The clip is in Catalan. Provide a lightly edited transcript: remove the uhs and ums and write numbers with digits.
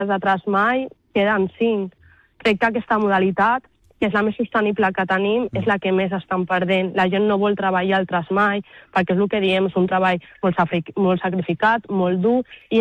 de Trasmai, queden 5. Crec que aquesta modalitat, que és la més sostenible que tenim, és la que més estan perdent. La gent no vol treballar al Trasmai, perquè és el que diem, és un treball molt sacrificat, molt dur, i